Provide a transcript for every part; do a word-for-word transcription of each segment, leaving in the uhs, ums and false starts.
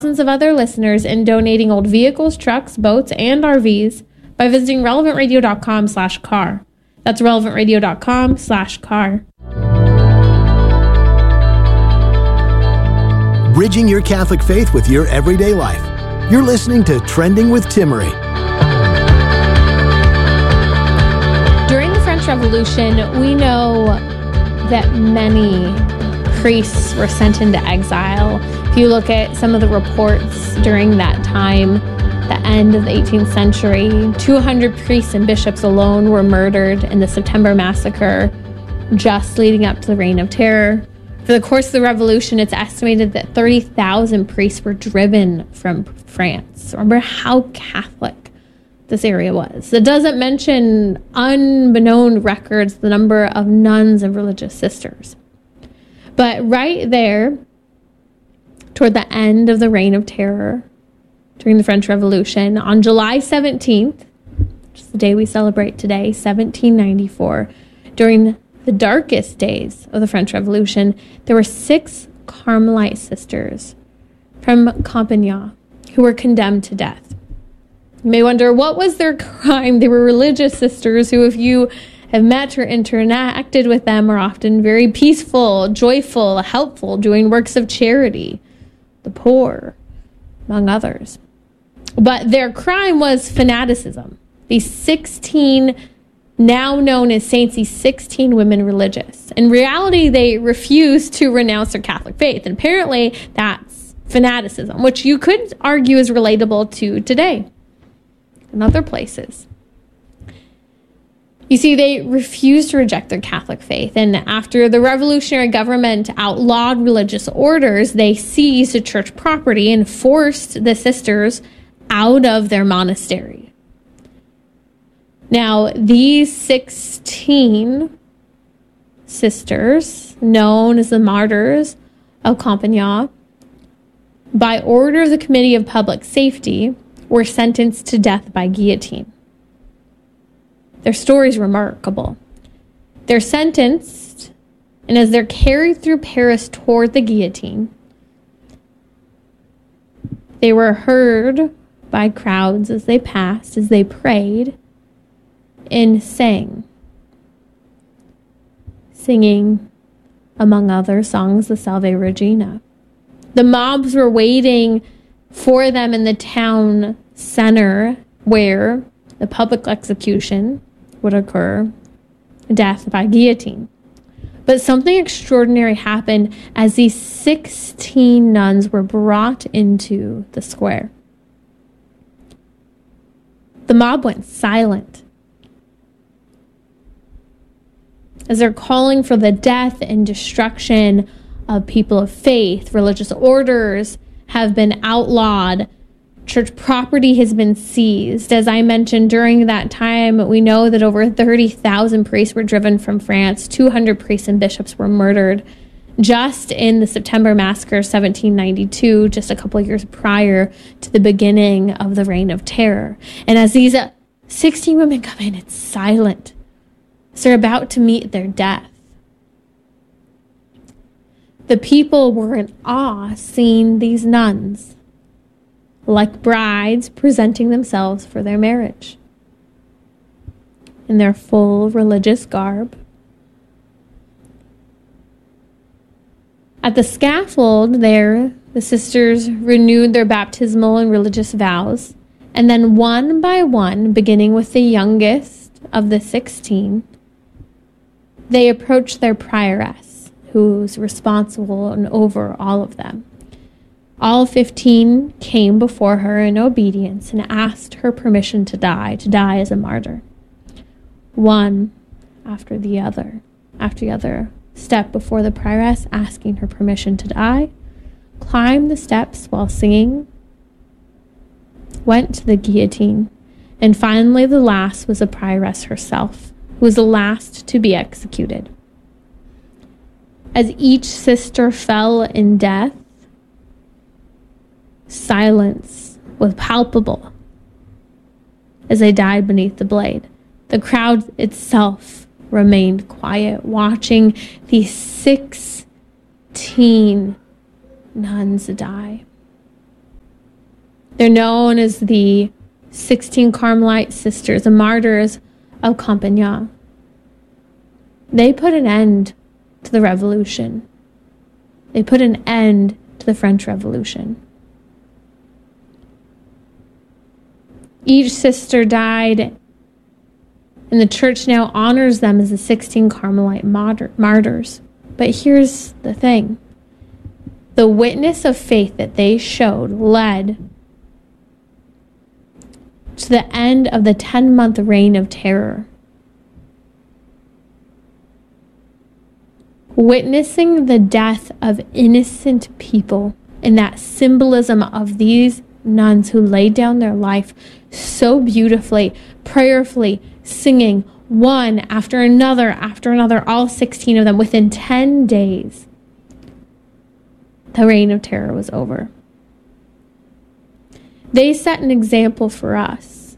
thousands of other listeners in donating old vehicles, trucks, boats, and R Vs by visiting relevantradio.com slash car. That's relevantradio.com slash car. Bridging your Catholic faith with your everyday life. You're listening to Trending with Timmerie. During the French Revolution, we know that many priests were sent into exile. If you look at some of the reports during that time, the end of the eighteenth century, two hundred priests and bishops alone were murdered in the September Massacre, just leading up to the Reign of Terror. For the course of the Revolution, it's estimated that thirty thousand priests were driven from France. Remember how Catholic this area was. It doesn't mention unbeknown records the number of nuns and religious sisters. But right there, toward the end of the Reign of Terror, during the French Revolution, on July seventeenth, which is the day we celebrate today, seventeen ninety-four, during the darkest days of the French Revolution, there were six Carmelite sisters from Compiègne who were condemned to death. You may wonder, what was their crime? They were religious sisters who, if you have met or interacted with them, are often very peaceful, joyful, helpful, doing works of charity, the poor, among others. But their crime was fanaticism. These sixteen, now known as saints, these sixteen women religious. In reality, they refused to renounce their Catholic faith. And apparently, that's fanaticism, which you could argue is relatable to today in other places. You see, they refused to reject their Catholic faith, and after the revolutionary government outlawed religious orders, they seized church property and forced the sisters out of their monastery. Now, these sixteen sisters, known as the Martyrs of Compiègne, by order of the Committee of Public Safety, were sentenced to death by guillotine. Their story is remarkable. They're sentenced, and as they're carried through Paris toward the guillotine, they were heard by crowds as they passed, as they prayed, and sang. Singing, among other songs, the Salve Regina. The mobs were waiting for them in the town center where the public execution would occur, death by guillotine. But something extraordinary happened as these sixteen nuns were brought into the square. The mob went silent as they're calling for the death and destruction of people of faith. Religious orders have been outlawed. Church property has been seized. As I mentioned, during that time, we know that over thirty thousand priests were driven from France. two hundred priests and bishops were murdered just in the September Massacre seventeen ninety-two, just a couple of years prior to the beginning of the Reign of Terror. And as these uh, sixteen women come in, it's silent. So they're about to meet their death. The people were in awe seeing these nuns, like brides presenting themselves for their marriage, in their full religious garb. At the scaffold there, the sisters renewed their baptismal and religious vows, and then one by one, beginning with the youngest of the sixteen, they approached their prioress, who's responsible and over all of them. All fifteen came before her in obedience and asked her permission to die, to die as a martyr. One after the other, after the other, stepped before the prioress, asking her permission to die, climbed the steps while singing, went to the guillotine, and finally the last was the prioress herself, who was the last to be executed. As each sister fell in death, silence was palpable as they died beneath the blade. The crowd itself remained quiet, watching these sixteen nuns die. They're known as the sixteen Carmelite sisters, the martyrs of Compiègne. They put an end to the revolution. They put an end to the French Revolution. Each sister died, and the church now honors them as the sixteen Carmelite martyrs. But here's the thing. The witness of faith that they showed led to the end of the ten-month reign of terror. Witnessing the death of innocent people and that symbolism of these nuns who laid down their life so beautifully, prayerfully, singing one after another after another, all sixteen of them, within ten days, the reign of terror was over. They set an example for us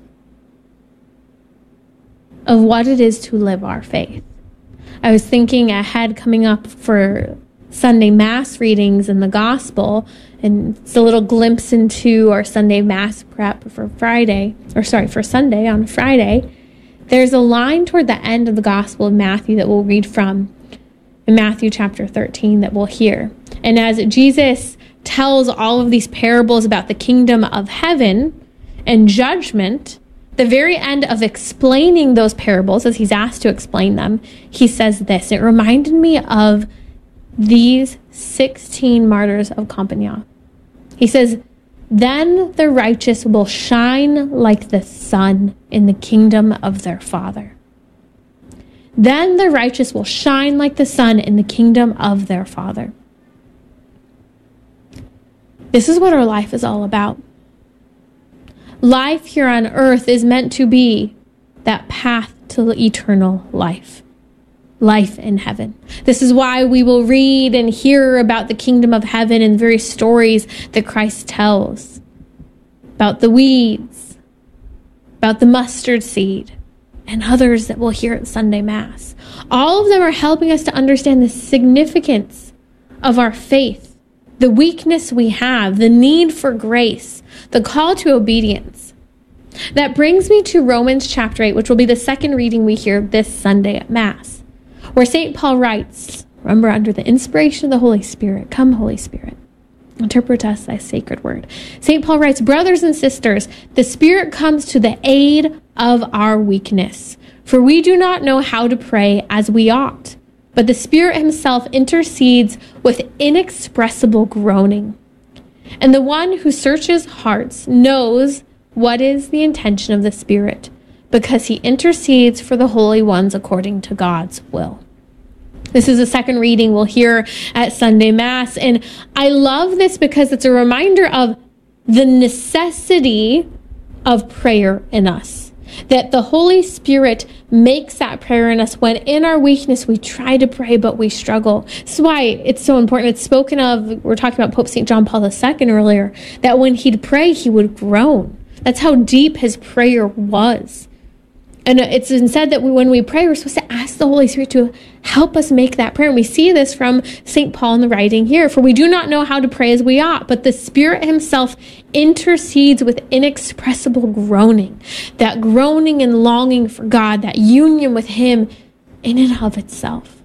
of what it is to live our faith. I was thinking ahead coming up for Sunday Mass readings in the Gospel, and it's a little glimpse into our Sunday Mass prep for Friday, or sorry, for Sunday on Friday. There's a line toward the end of the Gospel of Matthew that we'll read from in Matthew chapter thirteen that we'll hear. And as Jesus tells all of these parables about the kingdom of heaven and judgment, the very end of explaining those parables, as he's asked to explain them, he says this. It reminded me of these sixteen martyrs of Compiègne. He says, "Then the righteous will shine like the sun in the kingdom of their Father." Then the righteous will shine like the sun in the kingdom of their Father. This is what our life is all about. Life here on earth is meant to be that path to eternal life. Life in heaven. This is why we will read and hear about the kingdom of heaven and various stories that Christ tells. About the weeds, about the mustard seed, and others that we'll hear at Sunday Mass. All of them are helping us to understand the significance of our faith, the weakness we have, the need for grace, the call to obedience. That brings me to Romans chapter eight, which will be the second reading we hear this Sunday at Mass, where Saint Paul writes, remember, under the inspiration of the Holy Spirit, "Come, Holy Spirit, interpret us thy sacred word." Saint Paul writes, "Brothers and sisters, the Spirit comes to the aid of our weakness, for we do not know how to pray as we ought, but the Spirit himself intercedes with inexpressible groaning. And the one who searches hearts knows what is the intention of the Spirit, because he intercedes for the holy ones according to God's will." This is the second reading we'll hear at Sunday Mass. And I love this because it's a reminder of the necessity of prayer in us. That the Holy Spirit makes that prayer in us when in our weakness we try to pray, but we struggle. This is why it's so important. It's spoken of, we're talking about Pope Saint John Paul the Second earlier, that when he'd pray, he would groan. That's how deep his prayer was. And it's said that we, when we pray, we're supposed to ask the Holy Spirit to help us make that prayer. And we see this from Saint Paul in the writing here. "For we do not know how to pray as we ought, but the Spirit himself intercedes with inexpressible groaning." That groaning and longing for God, that union with him in and of itself.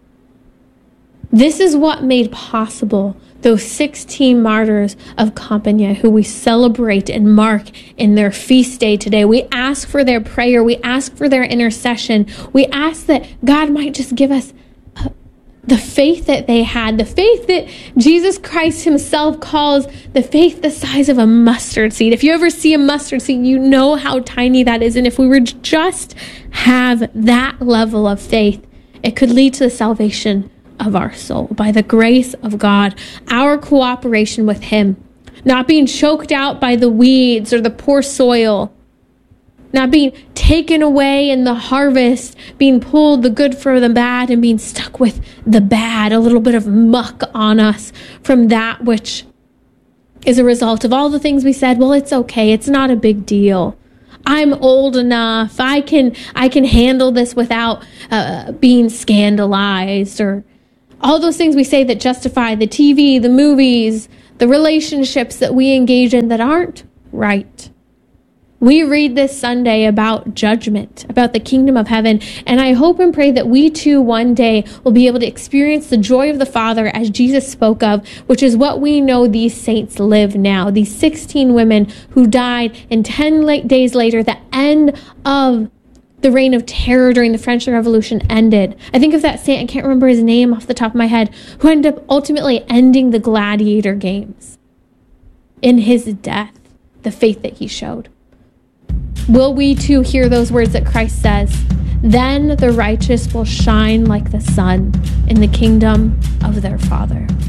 This is what made possible those sixteen martyrs of Compiègne who we celebrate and mark in their feast day today. We ask for their prayer. We ask for their intercession. We ask that God might just give us uh, the faith that they had, the faith that Jesus Christ himself calls the faith the size of a mustard seed. If you ever see a mustard seed, you know how tiny that is. And if we were to just have that level of faith, it could lead to the salvation of our soul by the grace of God, our cooperation with him, not being choked out by the weeds or the poor soil, not being taken away in the harvest, being pulled the good for the bad and being stuck with the bad, a little bit of muck on us from that which is a result of all the things we said. Well, it's okay. It's not a big deal. I'm old enough. I can, I can handle this without uh, being scandalized, or all those things we say that justify the T V, the movies, the relationships that we engage in that aren't right. We read this Sunday about judgment, about the kingdom of heaven, and I hope and pray that we too one day will be able to experience the joy of the Father as Jesus spoke of, which is what we know these saints live now. These sixteen women who died, and ten late days later, the end of the reign of terror during the French Revolution ended. I think of that saint, I can't remember his name off the top of my head, who ended up ultimately ending the gladiator games. In his death, the faith that he showed. Will we too hear those words that Christ says, "Then the righteous will shine like the sun in the kingdom of their Father."